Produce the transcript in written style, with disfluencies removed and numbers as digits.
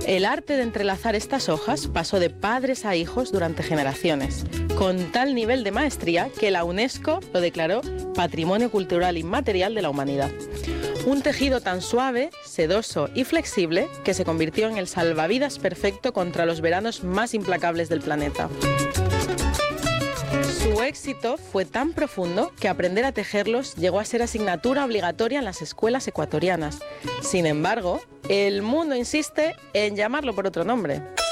El arte de entrelazar estas hojas pasó de padres a hijos durante generaciones, con tal nivel de maestría que la UNESCO lo declaró Patrimonio Cultural Inmaterial de la Humanidad. Un tejido tan suave, sedoso y flexible que se convirtió en el salvavidas perfecto contra los veranos más implacables del planeta. Su éxito fue tan profundo que aprender a tejerlos llegó a ser asignatura obligatoria en las escuelas ecuatorianas. Sin embargo, el mundo insiste en llamarlo por otro nombre.